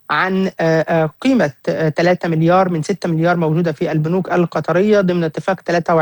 عن قيمة 3 مليار من 6 مليار موجودة في البنوك القطرية ضمن اتفاق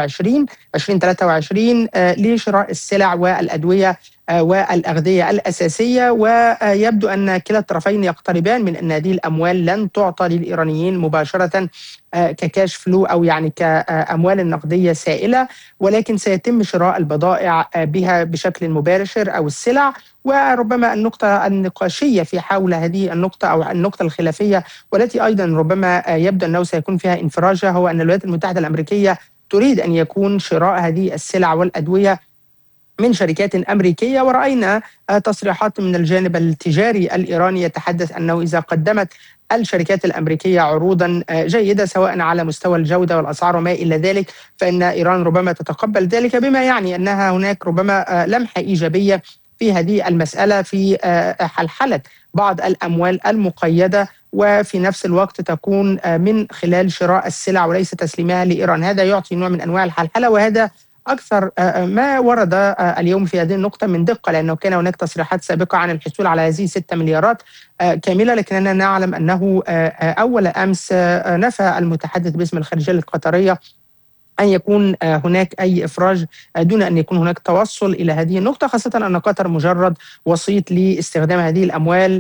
2023 لشراء السلع والأدوية والأغذية الأساسية. ويبدو أن كلا الطرفين يقتربان من أن هذه الأموال لن تعطى للإيرانيين مباشرة ككاش فلو أو يعني كأموال نقدية سائلة، ولكن سيتم شراء البضائع بها بشكل مباشر أو السلع. وربما النقطة النقاشية في حول هذه النقطة أو النقطة الخلافية، والتي أيضا ربما يبدو أنه سيكون فيها انفراجة، هو أن الولايات المتحدة الأمريكية تريد أن يكون شراء هذه السلع والأدوية من شركات أمريكية. ورأينا تصريحات من الجانب التجاري الإيراني يتحدث أنه إذا قدمت الشركات الأمريكية عروضا جيدة سواء على مستوى الجودة والأسعار وما إلى ذلك، فإن إيران ربما تتقبل ذلك، بما يعني أنها هناك ربما لمحة إيجابية في هذه المسألة في حلحلة بعض الأموال المقيدة، وفي نفس الوقت تكون من خلال شراء السلع وليس تسليمها لإيران. هذا يعطي نوع من أنواع الحلحلة، وهذا أكثر ما ورد اليوم في هذه النقطة من دقة، لأنه كان هناك تصريحات سابقة عن الحصول على هذه 6 مليارات كاملة، لكننا نعلم أنه أول أمس نفى المتحدث باسم الخارجية القطرية أن يكون هناك أي إفراج دون أن يكون هناك توصل إلى هذه النقطة، خاصة أن قطر مجرد وسيط لاستخدام هذه الأموال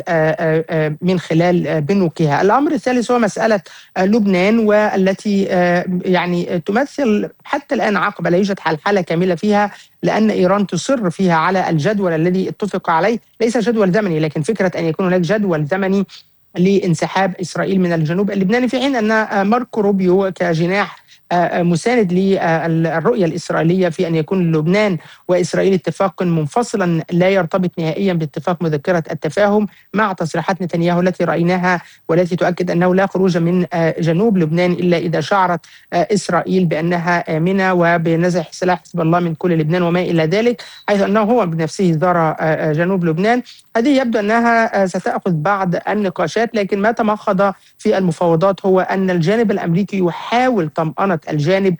من خلال بنوكها. الأمر الثالث هو مسألة لبنان، والتي يعني تمثل حتى الآن عقبة لا يوجد حلحلة كاملة فيها، لأن إيران تصر فيها على الجدول الذي اتفق عليه، ليس جدول زمني لكن فكرة أن يكون هناك جدول زمني لانسحاب إسرائيل من الجنوب اللبناني، في حين أن ماركو روبيو كجناح مساند للرؤية الإسرائيلية في أن يكون لبنان وإسرائيل اتفاق منفصلا لا يرتبط نهائيا باتفاق مذكرة التفاهم، مع تصريحات نتنياهو التي رأيناها والتي تؤكد أنه لا خروج من جنوب لبنان إلا إذا شعرت إسرائيل بأنها آمنة وبنزع سلاح حزب الله من كل لبنان وما إلى ذلك، حيث أنه هو بنفسه زار جنوب لبنان. هذه يبدو أنها ستأخذ بعض النقاشات، لكن ما تمخض في المفاوضات هو أن الجانب الأمريكي يحاول طمأنة الجانب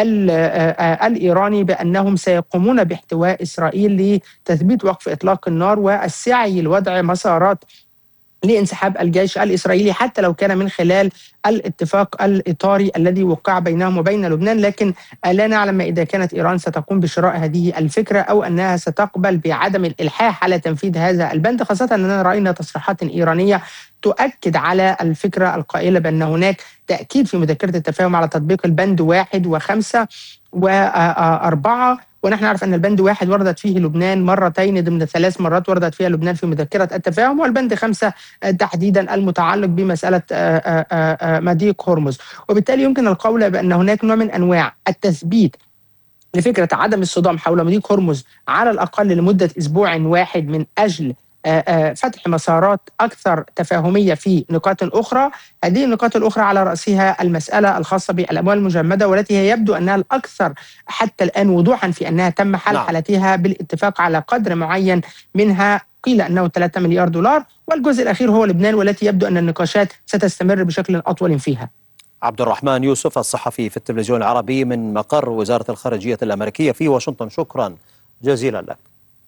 الإيراني بأنهم سيقومون باحتواء إسرائيل لتثبيت وقف إطلاق النار والسعي لوضع مسارات لانسحاب الجيش الإسرائيلي، حتى لو كان من خلال الاتفاق الإطاري الذي وقع بينهم وبين لبنان. لكن لا نعلم إذا كانت إيران ستقوم بشراء هذه الفكرة أو أنها ستقبل بعدم الإلحاح على تنفيذ هذا البند، خاصة أننا رأينا تصريحات إيرانية تؤكد على الفكرة القائلة بأن هناك تأكيد في مذكرة التفاهم على تطبيق البند 1 و5 و4. ونحن نعرف أن البند 1 وردت فيه لبنان مرتين ضمن 3 مرات وردت فيها لبنان في مذكرة التفاهم، والبند 5 تحديدا المتعلق بمسألة مضيق هرمز. وبالتالي يمكن القول بأن هناك نوع من أنواع التثبيت لفكرة عدم الصدام حول مضيق هرمز على الأقل لمدة أسبوع واحد من أجل فتح مسارات أكثر تفاهمية في نقاط أخرى. هذه النقاط الأخرى على رأسها المسألة الخاصة بالأموال المجمدة، والتي هي يبدو أنها الأكثر حتى الآن وضوحا في أنها تم حلحلتها بالاتفاق على قدر معين منها، قيل أنه 3 مليار دولار، والجزء الأخير هو لبنان، والتي يبدو أن النقاشات ستستمر بشكل أطول فيها. عبد الرحمن يوسف الصحفي في التلفزيون العربي من مقر وزارة الخارجية الأمريكية في واشنطن، شكرا جزيلا لك.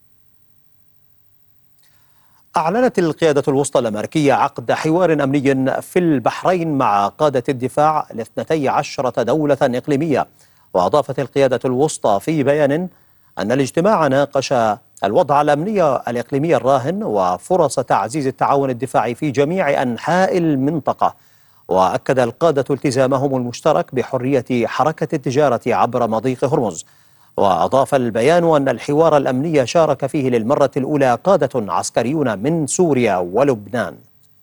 أعلنت القيادة الوسطى الأمريكية عقد حوار أمني في البحرين مع قادة الدفاع ل12 دولة إقليمية. وأضافت القيادة الوسطى في بيان أن الاجتماع ناقش الوضع الأمني الإقليمي الراهن وفرص تعزيز التعاون الدفاعي في جميع أنحاء المنطقة. وأكد القادة التزامهم المشترك بحرية حركة التجارة عبر مضيق هرمز. وأضاف البيان أن الحوار الأمني شارك فيه للمرة الأولى قادة عسكريون من سوريا ولبنان.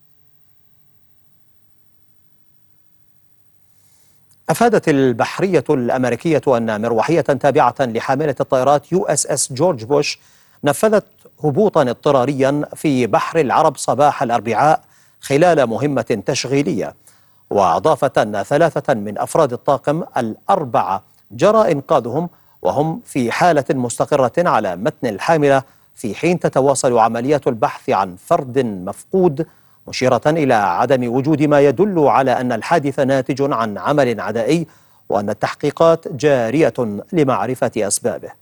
أفادت البحرية الأمريكية أن مروحية تابعة لحاملة الطائرات USS جورج بوش نفذت هبوطا اضطراريا في بحر العرب صباح الأربعاء خلال مهمة تشغيلية. وأضافت أن 3 من أفراد الطاقم ال4 جرى إنقاذهم وهم في حالة مستقرة على متن الحاملة، في حين تتواصل عمليات البحث عن فرد مفقود، مشيرة إلى عدم وجود ما يدل على أن الحادث ناتج عن عمل عدائي، وأن التحقيقات جارية لمعرفة أسبابه.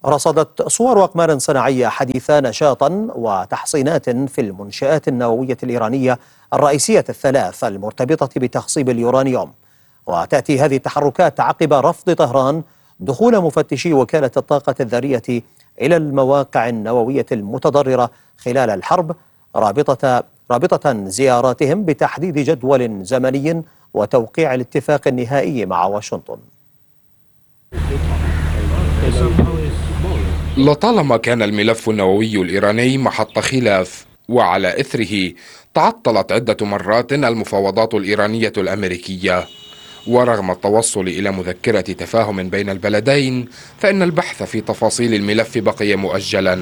رصدت صور أقمار صناعية حديثة نشاطا وتحصينات في المنشآت النووية الإيرانية الرئيسية الثلاث المرتبطة بتخصيب اليورانيوم. وتأتي هذه التحركات عقب رفض طهران دخول مفتشي وكالة الطاقة الذرية إلى المواقع النووية المتضررة خلال الحرب، رابطة زياراتهم بتحديد جدول زمني وتوقيع الاتفاق النهائي مع واشنطن. لطالما كان الملف النووي الإيراني محط خلاف، وعلى إثره تعطلت عدة مرات المفاوضات الإيرانية الأمريكية. ورغم التوصل إلى مذكرة تفاهم بين البلدين، فإن البحث في تفاصيل الملف بقي مؤجلا.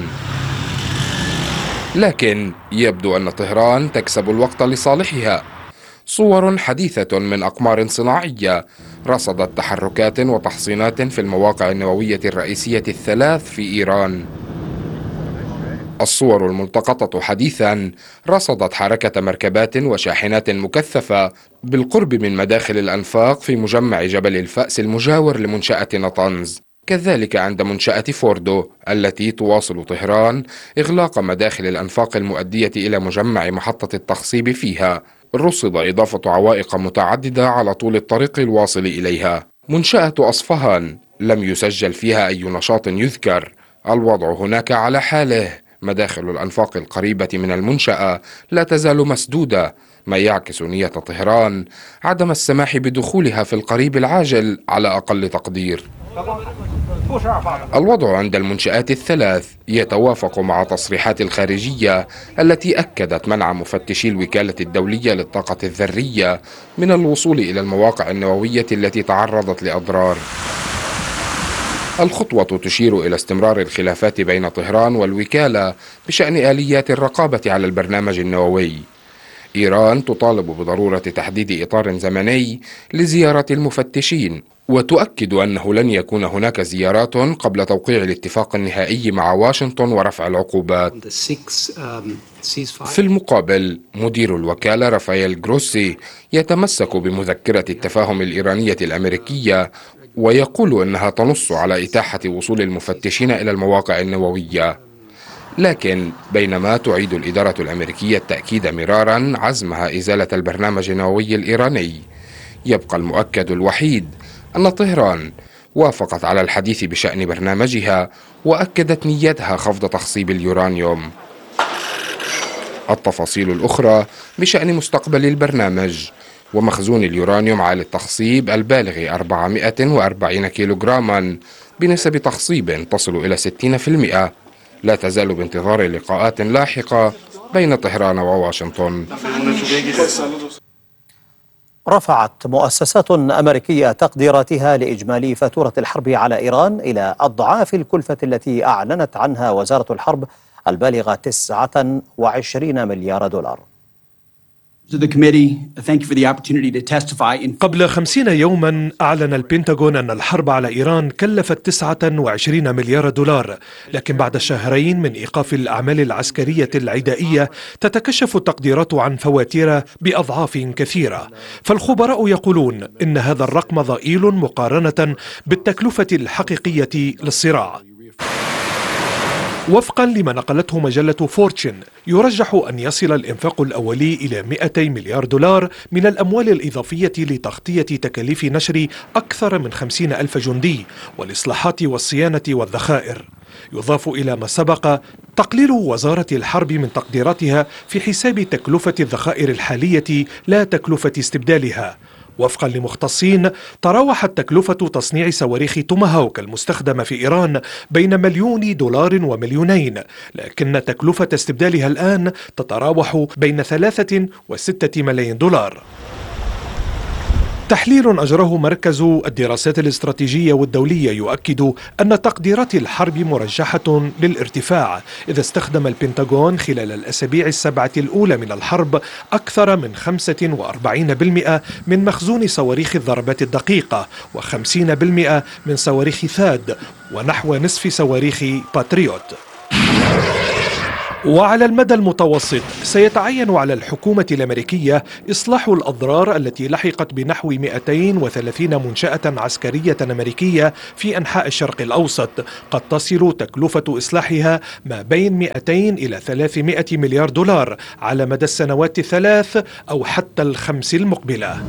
لكن يبدو أن طهران تكسب الوقت لصالحها. صور حديثة من أقمار صناعية رصدت تحركات وتحصينات في المواقع النووية الرئيسية الثلاث في إيران. الصور الملتقطة حديثا رصدت حركة مركبات وشاحنات مكثفة بالقرب من مداخل الأنفاق في مجمع جبل الفأس المجاور لمنشأة نطنز، كذلك عند منشأة فوردو التي تواصل طهران إغلاق مداخل الأنفاق المؤدية إلى مجمع محطة التخصيب فيها. رصد إضافة عوائق متعددة على طول الطريق الواصل إليها. منشأة أصفهان لم يسجل فيها أي نشاط يذكر. الوضع هناك على حاله. مداخل الأنفاق القريبة من المنشأة لا تزال مسدودة، ما يعكس نية طهران عدم السماح بدخولها في القريب العاجل على أقل تقدير. الوضع عند المنشآت الثلاث يتوافق مع تصريحات الخارجية التي أكدت منع مفتشي الوكالة الدولية للطاقة الذرية من الوصول إلى المواقع النووية التي تعرضت لأضرار. الخطوة تشير إلى استمرار الخلافات بين طهران والوكالة بشأن آليات الرقابة على البرنامج النووي. إيران تطالب بضرورة تحديد إطار زمني لزيارة المفتشين، وتؤكد أنه لن يكون هناك زيارات قبل توقيع الاتفاق النهائي مع واشنطن ورفع العقوبات. في المقابل، مدير الوكالة رافائيل جروسي يتمسك بمذكرة التفاهم الإيرانية الأمريكية، ويقول أنها تنص على إتاحة وصول المفتشين إلى المواقع النووية. لكن بينما تعيد الإدارة الأمريكية التأكيد مرارا عزمها إزالة البرنامج النووي الإيراني، يبقى المؤكد الوحيد أن طهران وافقت على الحديث بشأن برنامجها وأكدت نيتها خفض تخصيب اليورانيوم. التفاصيل الأخرى بشأن مستقبل البرنامج ومخزون اليورانيوم عالي التخصيب البالغ 440 كيلوغراما بنسب تخصيب تصل إلى 60%، لا تزال بانتظار لقاءات لاحقة بين طهران وواشنطن. رفعت مؤسسات أمريكية تقديراتها لإجمالي فاتورة الحرب على إيران إلى أضعاف الكلفة التي أعلنت عنها وزارة الحرب البالغة 29 مليار دولار. قبل 50 يوما أعلن البنتاغون أن الحرب على إيران كلفت 29 مليار دولار، لكن بعد شهرين من إيقاف الأعمال العسكرية العدائية تتكشف التقديرات عن فواتير بأضعاف كثيرة. فالخبراء يقولون إن هذا الرقم ضئيل مقارنة بالتكلفة الحقيقية للصراع. وفقا لما نقلته مجلة فورتشن، يرجح أن يصل الإنفاق الأولي إلى 200 مليار دولار من الأموال الإضافية لتغطية تكاليف نشر أكثر من 50,000 جندي والإصلاحات والصيانة والذخائر. يضاف إلى ما سبق تقليل وزارة الحرب من تقديراتها في حساب تكلفة الذخائر الحالية لا تكلفة استبدالها. وفقا لمختصين، تراوحت تكلفة تصنيع صواريخ توماهوك المستخدمة في إيران بين $1,000,000 و2,000,000، لكن تكلفة استبدالها الآن تتراوح بين 3 و6 ملايين دولار. تحليل أجراه مركز الدراسات الاستراتيجية والدولية يؤكد أن تقديرات الحرب مرجحة للارتفاع، إذا استخدم البنتاغون خلال الأسابيع 7 الأولى من الحرب أكثر من 45% من مخزون صواريخ الضربات الدقيقة و50% من صواريخ ثاد ونحو نصف صواريخ باتريوت. وعلى المدى المتوسط سيتعين على الحكومة الأمريكية إصلاح الأضرار التي لحقت بنحو 230 منشأة عسكرية أمريكية في أنحاء الشرق الأوسط، قد تصل تكلفة إصلاحها ما بين 200 إلى 300 مليار دولار على مدى السنوات الثلاث أو حتى ال5 المقبلة.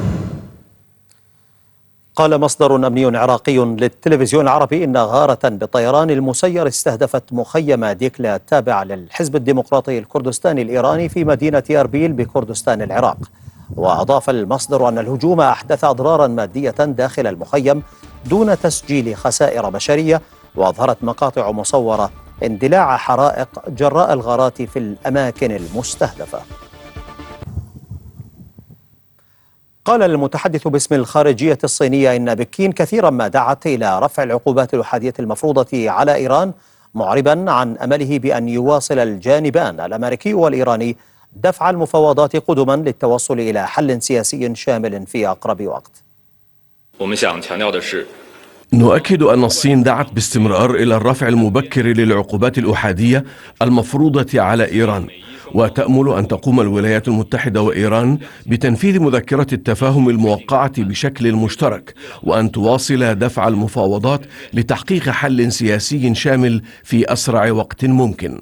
قال مصدر أمني عراقي للتلفزيون العربي إن غارة بالطيران المسير استهدفت مخيم ديكلا التابع للحزب الديمقراطي الكردستاني الإيراني في مدينة أربيل بكردستان العراق. وأضاف المصدر أن الهجوم أحدث أضرارا مادية داخل المخيم دون تسجيل خسائر بشرية، وأظهرت مقاطع مصورة اندلاع حرائق جراء الغارات في الأماكن المستهدفة. قال المتحدث باسم الخارجية الصينية إن بكين كثيرا ما دعت إلى رفع العقوبات الأحادية المفروضة على إيران، معربا عن أمله بأن يواصل الجانبان الأمريكي والإيراني دفع المفاوضات قدما للتوصل إلى حل سياسي شامل في أقرب وقت. نؤكد أن الصين دعت باستمرار إلى الرفع المبكر للعقوبات الأحادية المفروضة على إيران، وتأمل أن تقوم الولايات المتحدة وإيران بتنفيذ مذكرة التفاهم الموقعة بشكل مشترك، وأن تواصل دفع المفاوضات لتحقيق حل سياسي شامل في أسرع وقت ممكن.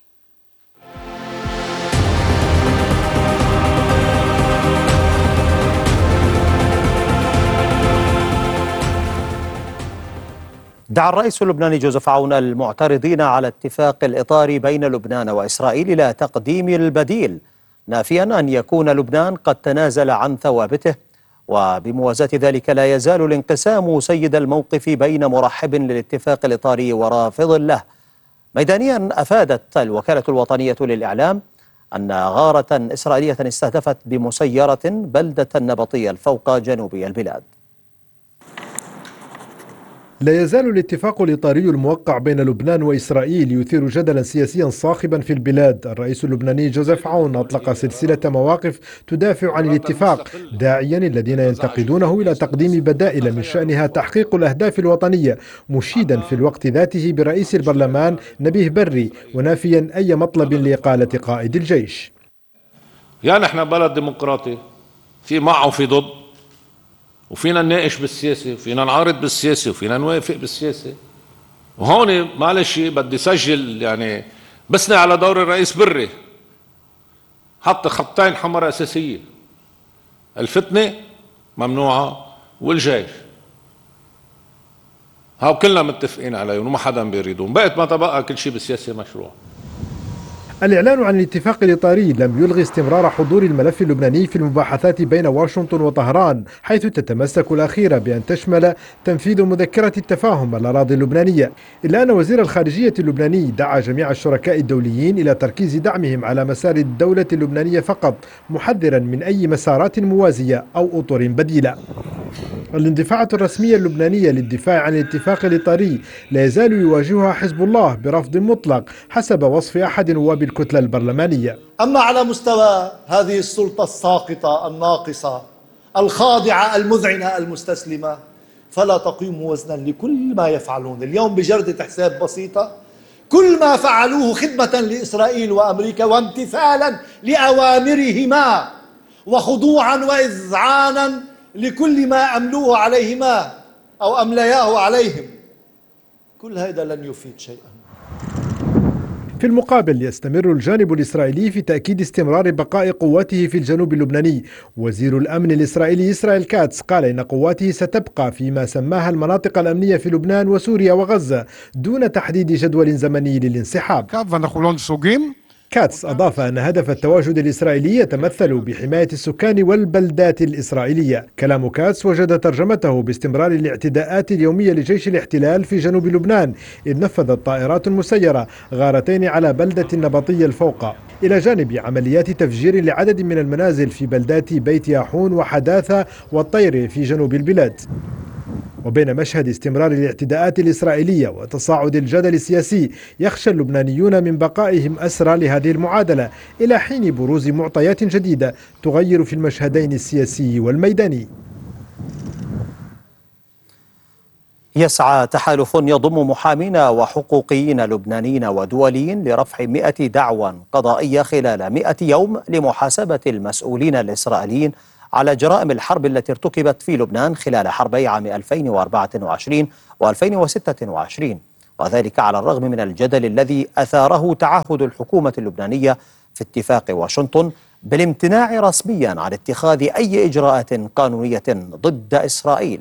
دعا الرئيس اللبناني جوزيف عون المعترضين على اتفاق الإطار بين لبنان وإسرائيل إلى تقديم البديل، نافيا أن يكون لبنان قد تنازل عن ثوابته، وبموازاة ذلك لا يزال الانقسام سيد الموقف بين مرحب للاتفاق الإطاري ورافض له. ميدانيا أفادت الوكالة الوطنية للإعلام أن غارة إسرائيلية استهدفت بمسيرة بلدة النبطية الفوق جنوبي البلاد. لا يزال الاتفاق الإطاري الموقع بين لبنان وإسرائيل يثير جدلا سياسيا صاخبا في البلاد. الرئيس اللبناني جوزيف عون أطلق سلسلة مواقف تدافع عن الاتفاق، داعيا الذين ينتقدونه إلى تقديم بدائل من شأنها تحقيق الأهداف الوطنية، مشيدا في الوقت ذاته برئيس البرلمان نبيه بري، ونافيا أي مطلب لإقالة قائد الجيش. يعني احنا بلد ديمقراطي، في مع وفي ضد، وفينا نناقش بالسياسة وفينا نعارض بالسياسة وفينا نوافق بالسياسة. وهون معلش بدي سجل يعني بسني على دور الرئيس بري، حط خطين حمر أساسية: الفتنة ممنوعة والجيش. هاو كلنا متفقين عليهم وما حدا بيريدون، بقت ما تبقى كل شيء بالسياسة مشروع. الإعلان عن الاتفاق الإطاري لم يلغي استمرار حضور الملف اللبناني في المباحثات بين واشنطن وطهران، حيث تتمسك الأخيرة بأن تشمل تنفيذ مذكرة التفاهم الأراضي اللبنانية، إلا أن وزير الخارجية اللبناني دعا جميع الشركاء الدوليين إلى تركيز دعمهم على مسار الدولة اللبنانية فقط، محذرا من أي مسارات موازية أو أطر بديلة. الاندفاعات الرسمية اللبنانية للدفاع عن الاتفاق الإطاري لا يزال يواجهها حزب الله برفض مطلق حسب وصف أحد نواب الكتلة البرلمانية. أما على مستوى هذه السلطة الساقطة الناقصة الخاضعة المذعنة المستسلمة، فلا تقيم وزنا لكل ما يفعلون اليوم بجردة حساب بسيطة. كل ما فعلوه خدمة لإسرائيل وأمريكا وامتثالا لأوامرهما وخضوعا وإذعانا لكل ما أملوه عليهما أو أملياه عليهم، كل هذا لن يفيد شيئا. في المقابل يستمر الجانب الإسرائيلي في تأكيد استمرار بقاء قواته في الجنوب اللبناني. وزير الأمن الإسرائيلي إسرائيل كاتس قال إن قواته ستبقى فيما سماها المناطق الأمنية في لبنان وسوريا وغزة دون تحديد جدول زمني للانسحاب. كاتس أضاف أن هدف التواجد الإسرائيلي يتمثل بحماية السكان والبلدات الإسرائيلية. كلام كاتس وجد ترجمته باستمرار الاعتداءات اليومية لجيش الاحتلال في جنوب لبنان، إذ نفذت طائرات مسيرة غارتين على بلدة النبطية الفوق، إلى جانب عمليات تفجير لعدد من المنازل في بلدات بيت ياحون وحداثة والطير في جنوب البلاد. وبين مشهد استمرار الاعتداءات الإسرائيلية وتصاعد الجدل السياسي، يخشى اللبنانيون من بقائهم أسرى لهذه المعادلة إلى حين بروز معطيات جديدة تغير في المشهدين السياسي والميداني. يسعى تحالف يضم محامين وحقوقيين لبنانيين ودوليين لرفع 100 دعوى قضائية خلال 100 يوم لمحاسبة المسؤولين الإسرائيليين على جرائم الحرب التي ارتكبت في لبنان خلال حربي عام 2024 و2026، وذلك على الرغم من الجدل الذي أثاره تعهد الحكومة اللبنانية في اتفاق واشنطن بالامتناع رسميا عن اتخاذ أي إجراءات قانونية ضد إسرائيل.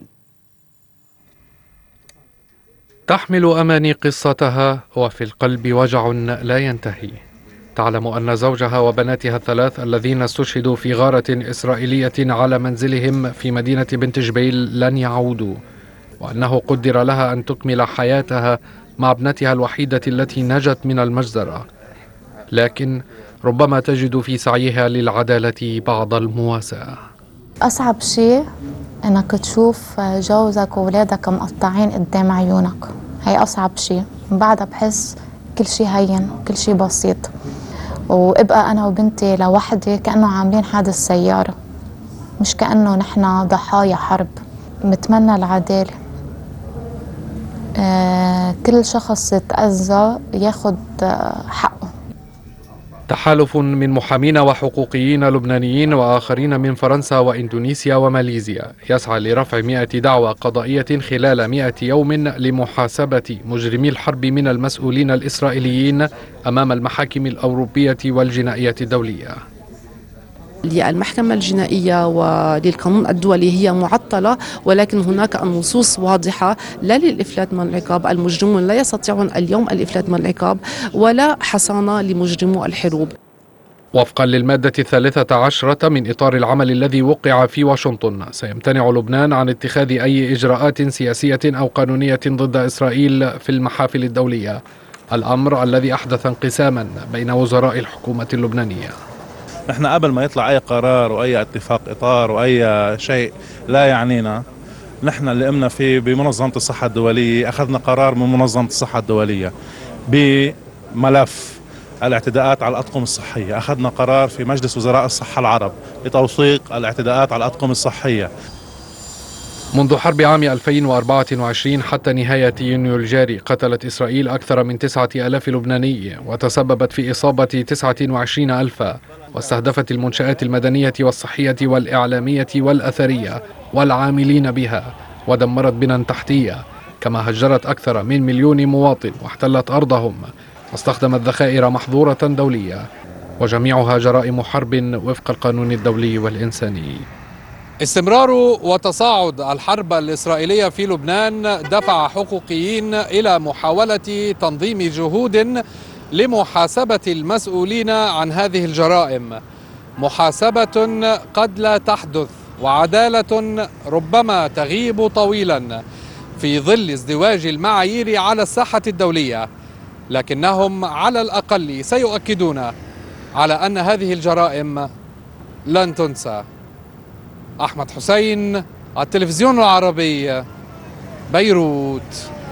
تحمل أماني قصتها وفي القلب وجع لا ينتهي. تعلم أن زوجها وبناتها الثلاث الذين استشهدوا في غارة إسرائيلية على منزلهم في مدينة بنت جبيل لن يعودوا، وأنه قدر لها أن تكمل حياتها مع ابنتها الوحيدة التي نجت من المجزرة، لكن ربما تجد في سعيها للعدالة بعض المواساة. أصعب شيء أنك تشوف جوزك وولادك مقطعين قدام عيونك، هي أصعب شيء. من بعدها بحس كل شيء هين وكل شيء بسيط، وابقى أنا وبنتي لوحدي كأنه عاملين حادث سيارة، مش كأنه نحن ضحايا حرب. متمنى العدالة، كل شخص تأذى ياخد حقه. تحالف من محامين وحقوقيين لبنانيين وآخرين من فرنسا وإندونيسيا وماليزيا يسعى لرفع 100 دعوى قضائية خلال 100 يوم لمحاسبة مجرمي الحرب من المسؤولين الإسرائيليين أمام المحاكم الأوروبية والجنائية الدولية. المحكمة الجنائية وللقانون الدولي هي معطلة، ولكن هناك نصوص واضحة لا للإفلات من العقاب. المجرمون لا يستطيعون اليوم الإفلات من العقاب ولا حصانة لمجرمو الحروب. وفقا للمادة 13 من إطار العمل الذي وقع في واشنطن، سيمتنع لبنان عن اتخاذ أي إجراءات سياسية أو قانونية ضد إسرائيل في المحافل الدولية، الأمر الذي أحدث انقساما بين وزراء الحكومة اللبنانية. نحن قبل ما يطلع أي قرار وأي اتفاق إطار وأي شيء لا يعنينا، نحن اللي قمنا فيه بمنظمة الصحة الدولية، أخذنا قرار من منظمة الصحة الدولية بملف الاعتداءات على الأطقم الصحية، أخذنا قرار في مجلس وزراء الصحة العرب لتوثيق الاعتداءات على الأطقم الصحية. منذ حرب عام 2024 حتى نهاية يونيو الجاري قتلت إسرائيل أكثر من 9,000 لبناني وتسببت في إصابة 29,000، واستهدفت المنشآت المدنية والصحية والإعلامية والأثرية والعاملين بها، ودمرت بنى تحتية، كما هجرت أكثر من 1,000,000 مواطن واحتلت أرضهم، واستخدمت ذخائر محظورة دولية، وجميعها جرائم حرب وفق القانون الدولي والإنساني. استمرار وتصاعد الحرب الإسرائيلية في لبنان دفع حقوقيين إلى محاولة تنظيم جهود لمحاسبة المسؤولين عن هذه الجرائم، محاسبة قد لا تحدث وعدالة ربما تغيب طويلا في ظل ازدواج المعايير على الساحة الدولية، لكنهم على الأقل سيؤكدون على أن هذه الجرائم لن تنسى. أحمد حسين، التلفزيون العربي، بيروت.